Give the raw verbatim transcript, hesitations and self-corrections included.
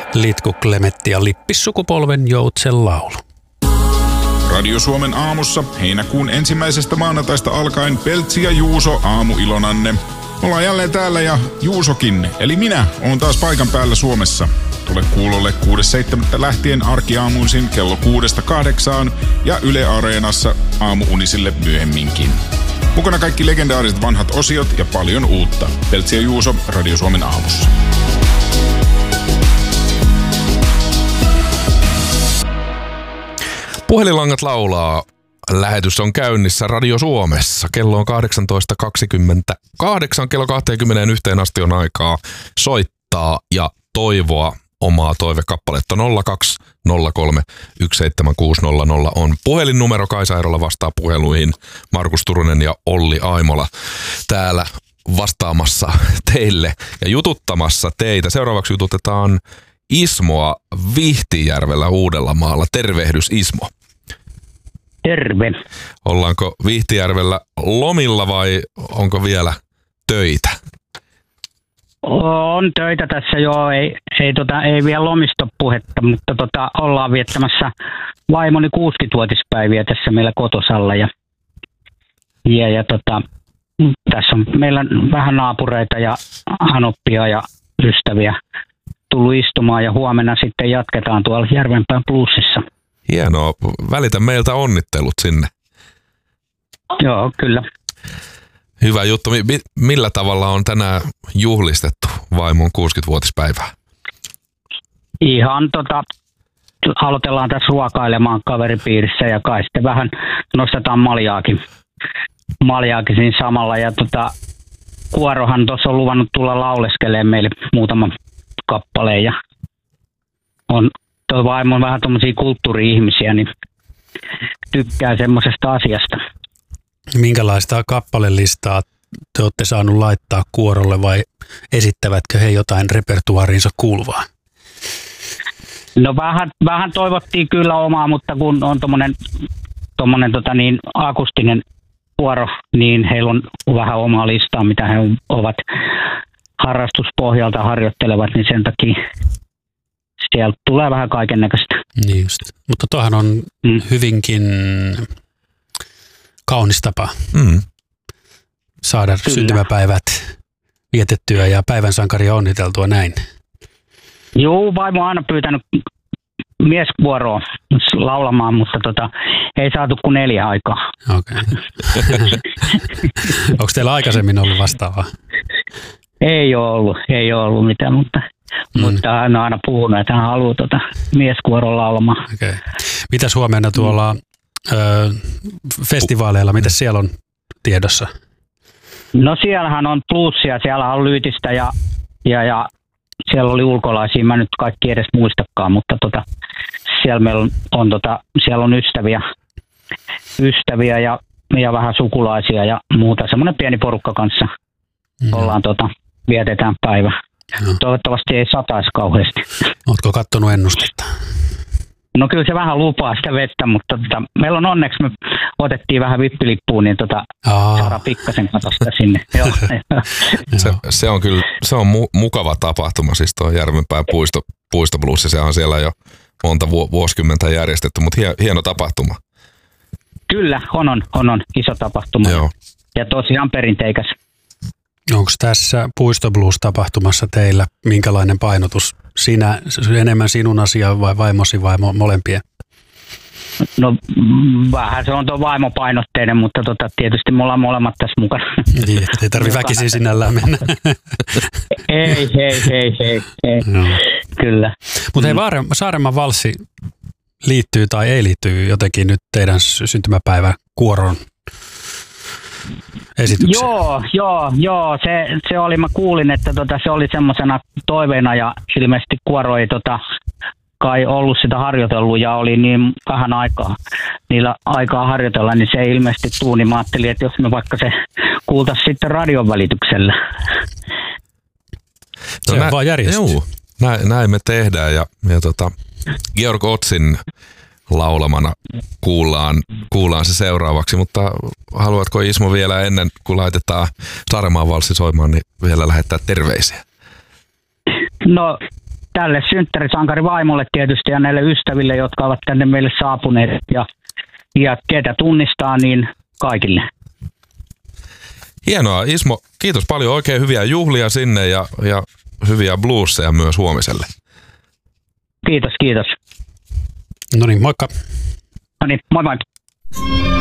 Litku Klemetti ja Lippissukupolven Joutsen laulu. Radio Suomen aamussa heinäkuun ensimmäisestä maanantaista alkaen Peltsi ja Juuso aamuilonanne. Ollaan jälleen täällä ja Juusokin, eli minä, oon taas paikan päällä Suomessa. Tule kuulolle kuudes seitsemättä lähtien arkiaamuisin kello kuudesta kahdeksaan ja Yle Areenassa aamuunisille myöhemminkin. Mukana kaikki legendaariset vanhat osiot ja paljon uutta. Peltsi ja Juuso Radio Suomen aamussa. Puhelinlangat laulaa. Lähetys on käynnissä Radio Suomessa. Kello on kahdeksantoista kaksikymmentäkahdeksan. Kello kaksikymmentäyksi asti on aikaa soittaa ja toivoa omaa toivekappaletta. nolla kaksi nolla kolme yksi seitsemän kuusi nolla nolla on puhelinnumero. Kaisa Eerola vastaa puheluihin. Markus Turunen ja Olli Aimola täällä vastaamassa teille ja jututtamassa teitä. Seuraavaksi jututetaan Ismoa Vihtijärvellä Uudellamaalla. Tervehdys Ismo. Terve. Ollaanko Vihtijärvellä lomilla vai onko vielä töitä? On töitä tässä joo, ei, ei, tota, ei vielä lomista puhetta, mutta tota, ollaan viettämässä vaimoni kuusikymmentävuotispäiviä tässä meillä kotosalla. Ja, ja, ja tota, tässä on meillä vähän naapureita ja hanoppia ja ystäviä tullut istumaan ja huomenna sitten jatketaan tuolla Järvenpään plussissa. Hienoa. Välitä meiltä onnittelut sinne. Joo, kyllä. Hyvä juttu. Mi- millä tavalla on tänään juhlistettu vaimon kuusikymmentävuotispäivää? Ihan tota, aloitellaan tässä ruokailemaan kaveripiirissä ja kai sitten vähän nostetaan maljaakin, maljaakin siinä samalla. Ja tota, Kuorohan tuossa on luvannut tulla lauleskelemaan meille muutaman kappaleen ja on tuo vaimo on vähän tommosia kulttuuri-ihmisiä, niin tykkää semmoisesta asiasta. Minkälaista kappalelistaa te olette saanut laittaa Kuorolle vai esittävätkö he jotain repertuaariinsa kuuluvaa? No vähän, vähän toivottiin kyllä omaa, mutta kun on tommonen, tommonen tota niin, akustinen Kuoro, niin heillä on vähän omaa listaa, mitä he ovat harrastuspohjalta harjoittelevat, niin sen takia sieltä tulee vähän kaiken näköistä. Niin just. Mutta tuohan on mm. hyvinkin kaunis tapa mm. saada Kyllä. syntymäpäivät vietettyä ja päivän sankaria onniteltua näin. Joo, vaimo on aina pyytänyt mieskuoroa laulamaan, mutta tota, ei saatu kuin neljä aikaa. Okei. Okay. Onko teillä aikaisemmin ollut vastaavaa? Ei ole ollut, ei ole ollut mitään, mutta, mm. mutta hän on aina puhunut, että hän haluaa tuota mieskuoron laulamaan. Okay. Mitäs huomenna tuolla mm. ö, festivaaleilla, mitäs siellä on tiedossa? No siellähän on plussia, siellä on Lyytistä ja, ja, ja siellä oli ulkolaisia, mä nyt kaikki edes muistakaan, mutta tota, siellä meillä on, on, tota, siellä on ystäviä, ystäviä ja, ja vähän sukulaisia ja muuta. Semmoinen pieni porukka kanssa mm. ollaan, tota, vietetään päivä. No. Toivottavasti ei sataisi kauheasti. Ootko kattonut ennustetta? No kyllä se vähän lupaa sitä vettä, mutta tota, meillä on onneksi, me otettiin vähän vippilippuun, niin tota, saadaan pikkasen katosta sinne. Joo. se, se on kyllä se on mu- mukava tapahtuma, siis tuo Järvenpään puisto, puistoblues, se on siellä jo monta vu- vuosikymmentä järjestetty, mutta hie- hieno tapahtuma. Kyllä, on, on, on, on iso tapahtuma. Joo. Ja tosiaan perinteikäs. Onko tässä puistoblues-tapahtumassa teillä minkälainen painotus? Sinä, enemmän sinun asia vai vaimosi vai mo- molempien? No vähän se on tuo vaimopainotteinen, mutta tota, tietysti me ollaan molemmat tässä mukana. Niin, ei tarvitse väkisin sinällään mennä. ei, ei, ei, ei, ei. No. Kyllä. Mutta hei, Vaare, Saarenmaan valssi liittyy tai ei liittyy jotenkin nyt teidän syntymäpäivä kuoron esitykseen? Joo, joo, joo. Se, se oli, mä kuulin, että tota, se oli semmoisena toiveena ja ilmeisesti kuoro ei tota, kai ollut sitä harjoitellut ja oli niin vähän aikaa, niillä aikaa harjoitella, niin se ei ilmeisesti tuu, niin mä ajattelin, että jos me vaikka se kuultaisiin sitten radion välityksellä. Se no, on vaan järjestyy. Joo, näin, näin me tehdään ja, ja tota, Georg Ottsin laulamana kuullaan, kuullaan se seuraavaksi, mutta haluatko Ismo vielä ennen kuin laitetaan Saarenmaan valssi soimaan, niin vielä lähettää terveisiä? No tälle synttärisankari vaimolle tietysti ja näille ystäville, jotka ovat tänne meille saapuneet ja, ja ketä tunnistaa, niin kaikille. Hienoa. Ismo, kiitos paljon. Oikein hyviä juhlia sinne ja, ja hyviä blueseja myös huomiselle. Kiitos, kiitos. No niin, moikka. No niin, moi moi.